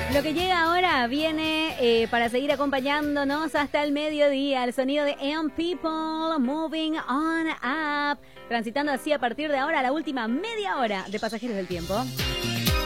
Lo que llega ahora viene para seguir acompañándonos hasta el mediodía. El sonido de AM People, Moving On Up. Transitando así a partir de ahora la última media hora de Pasajeros del Tiempo.